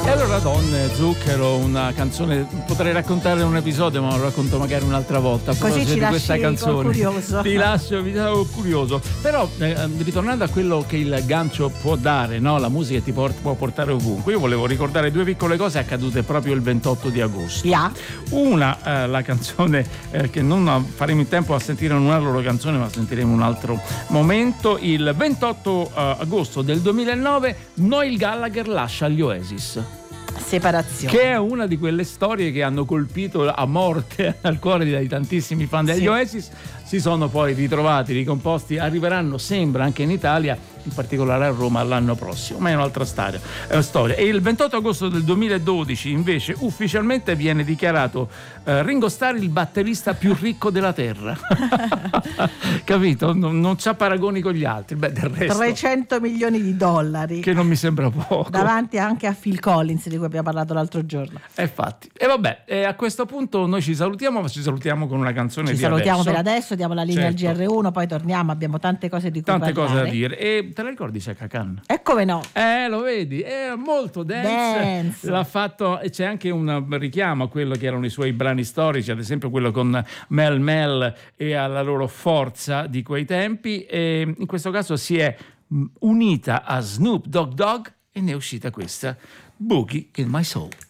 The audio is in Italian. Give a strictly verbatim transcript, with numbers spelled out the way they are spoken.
E allora Donne, Zucchero, una canzone, potrei raccontare un episodio ma lo racconto magari un'altra volta. Così ci di questa canzone curioso. Ti lascio, mi stavo curioso. Però eh, ritornando a quello che il gancio può dare, no? La musica ti port- può portare ovunque. Io volevo ricordare due piccole cose accadute proprio il ventotto di agosto. Yeah. Una, eh, la canzone eh, che non faremo in tempo a sentire una loro canzone, ma sentiremo un altro momento. Il ventotto eh, agosto del duemilanove Noel Gallagher lascia gli Oasis. Separazione. Che è una di quelle storie che hanno colpito a morte al cuore di tantissimi fan degli sì. Oasis. Si sono poi ritrovati, ricomposti, arriveranno, sembra, anche in Italia, in particolare a Roma l'anno prossimo, ma è un'altra storia. È una storia. E il ventotto agosto del duemiladodici invece ufficialmente viene dichiarato eh, Ringo Starr il batterista più ricco della terra. Capito? Non, non c'ha paragoni con gli altri. Beh, del resto, trecento milioni di dollari. Che non mi sembra poco. Davanti anche a Phil Collins, di cui abbiamo parlato l'altro giorno. E infatti. E vabbè, e a questo punto noi ci salutiamo, ma ci salutiamo con una canzone ci di salutiamo adesso. per adesso, diamo la linea certo. al G R uno, poi torniamo, abbiamo tante cose di cui tante parlare. cose da dire. E te la ricordi Chaka Khan? E come no? Eh, lo vedi, è molto dance. dance. L'ha fatto, e c'è anche un richiamo a quello che erano i suoi brani storici, ad esempio quello con Mel Mel e alla loro forza di quei tempi. E in questo caso si è unita a Snoop Dogg Dogg e ne è uscita questa, Boogie in My Soul.